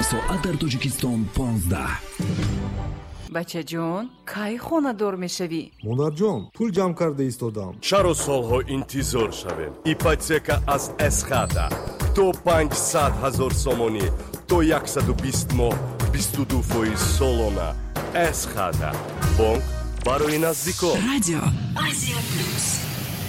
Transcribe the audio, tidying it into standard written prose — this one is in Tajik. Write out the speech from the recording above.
соат дар Тоҷикистон 15. бачаҷон кай хонадор мешавӣ? монарҷон, пул ҷамъ карда истодам. чаро солҳо интизор шавем? ипотека аз эсхата то 500 000 сомонӣ то 120 моҳ 22% солона. эсхата бонк барои наздикон. Радио Азия Плюс.